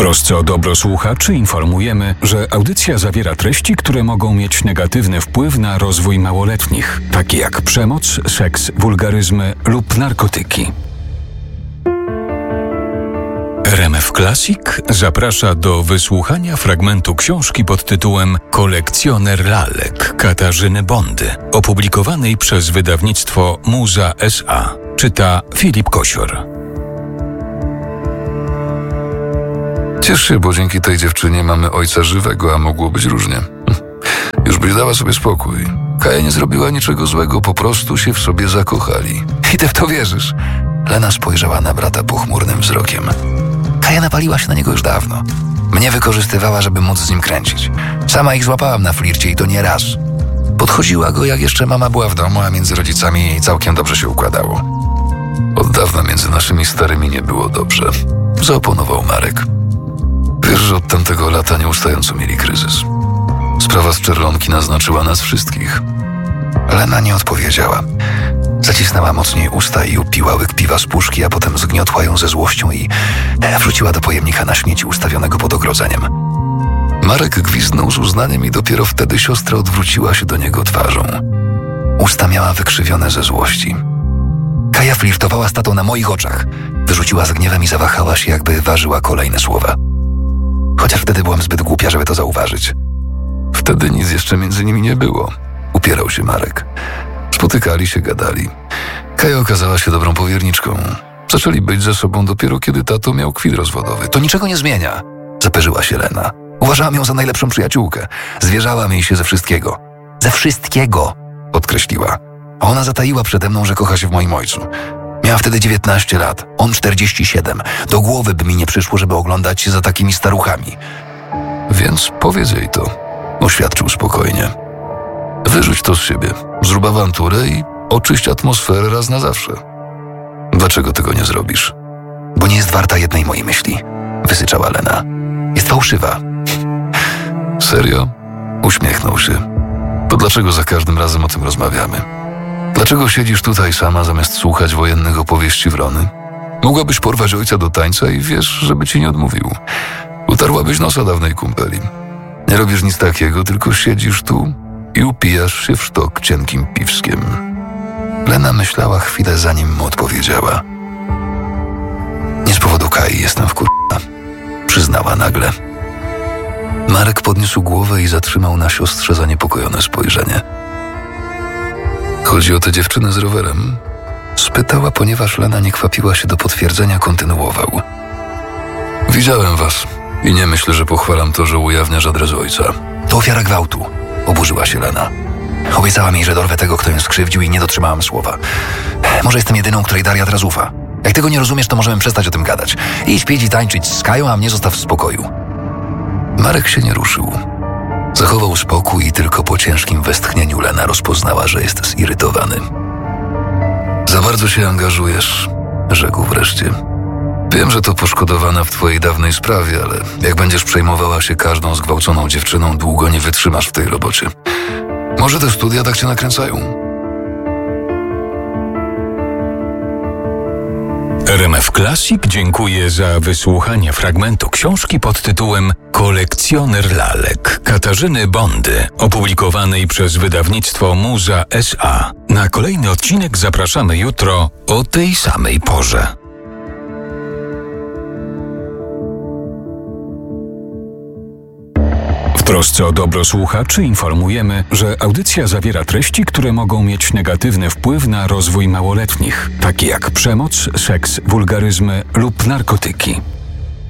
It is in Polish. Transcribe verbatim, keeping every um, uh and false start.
trosce o dobro słuchaczy informujemy, że audycja zawiera treści, które mogą mieć negatywny wpływ na rozwój małoletnich, takie jak przemoc, seks, wulgaryzmy lub narkotyki. R M F Classic zaprasza do wysłuchania fragmentu książki pod tytułem Kolekcjoner lalek Katarzyny Bondy, opublikowanej przez wydawnictwo Muza S A. Czyta Filip Kosior. Ciesz się, bo dzięki tej dziewczynie mamy ojca żywego, a mogło być różnie. Już byś dała sobie spokój. Kaja nie zrobiła niczego złego, po prostu się w sobie zakochali. I ty w to wierzysz? Lena spojrzała na brata pochmurnym wzrokiem. Kaja napaliła się na niego już dawno. Mnie wykorzystywała, żeby móc z nim kręcić. Sama ich złapałam na flircie i to nie raz. Podchodziła go, jak jeszcze mama była w domu, a między rodzicami jej całkiem dobrze się układało. Od dawna między naszymi starymi nie było dobrze. Zaoponował Marek. Wiesz, że od tamtego lata nieustająco mieli kryzys. Sprawa z Czerwonki naznaczyła nas wszystkich. Lena nie odpowiedziała. Zacisnęła mocniej usta i upiła łyk piwa z puszki, a potem zgniotła ją ze złością i wrzuciła do pojemnika na śmieci ustawionego pod ogrodzeniem. Marek gwizdnął z uznaniem i dopiero wtedy siostra odwróciła się do niego twarzą. Usta miała wykrzywione ze złości. Kaja flirtowała z tatą na moich oczach. Wyrzuciła z gniewem i zawahała się, jakby ważyła kolejne słowa. Chociaż wtedy byłam zbyt głupia, żeby to zauważyć. Wtedy nic jeszcze między nimi nie było. Upierał się Marek. Spotykali się, gadali. Kaja okazała się dobrą powierniczką. Zaczęli być ze sobą dopiero, kiedy tato miał kwit rozwodowy. To niczego nie zmienia, zaperzyła się Lena. Uważałam ją za najlepszą przyjaciółkę. Zwierzałam jej się ze wszystkiego. Ze wszystkiego, podkreśliła. A ona zataiła przede mną, że kocha się w moim ojcu. Miała wtedy dziewiętnaście lat, on czterdzieści siedem. Do głowy by mi nie przyszło, żeby oglądać się za takimi staruchami. Więc powiedz jej to, oświadczył spokojnie. Wyrzuć to z siebie, zrób awanturę i oczyść atmosferę raz na zawsze. Dlaczego tego nie zrobisz? Bo nie jest warta jednej mojej myśli, wysyczała Lena. Jest fałszywa. Serio? Uśmiechnął się. To dlaczego za każdym razem o tym rozmawiamy? Dlaczego siedzisz tutaj sama, zamiast słuchać wojennych opowieści Wrony? Mogłabyś porwać ojca do tańca i wiesz, żeby ci nie odmówił. Utarłabyś nosa dawnej kumpeli. Nie robisz nic takiego, tylko siedzisz tu i upijasz się w sztok cienkim piwskiem. Lena myślała chwilę, zanim mu odpowiedziała. Nie z powodu Kai jestem wkurwiona, przyznała nagle. Marek podniósł głowę i zatrzymał na siostrze zaniepokojone spojrzenie. Chodzi o tę dziewczynę z rowerem? Spytała, ponieważ Lena nie kwapiła się do potwierdzenia, kontynuował. Widziałem was i nie myślę, że pochwalam to, że ujawniasz adres ojca. To ofiara gwałtu, oburzyła się Lena. Obiecała mi, że dorwę tego, kto ją skrzywdził i nie dotrzymałam słowa. Może jestem jedyną, której Daria teraz ufa. Jak tego nie rozumiesz, to możemy przestać o tym gadać. Idź pić i tańczyć z Kają, a mnie zostaw w spokoju. Marek się nie ruszył. Zachował spokój i tylko po ciężkim westchnieniu Lena rozpoznała, że jest zirytowany. Za bardzo się angażujesz, rzekł wreszcie. Wiem, że to poszkodowana w twojej dawnej sprawie, ale jak będziesz przejmowała się każdą zgwałconą dziewczyną, długo nie wytrzymasz w tej robocie. Może te studia tak cię nakręcają? R M F Classic dziękuję za wysłuchanie fragmentu książki pod tytułem Kolekcjoner lalek Katarzyny Bondy, opublikowanej przez wydawnictwo Muza S A. Na kolejny odcinek zapraszamy jutro o tej samej porze. W trosce o dobro słuchaczy informujemy, że audycja zawiera treści, które mogą mieć negatywny wpływ na rozwój małoletnich, takie jak przemoc, seks, wulgaryzmy lub narkotyki.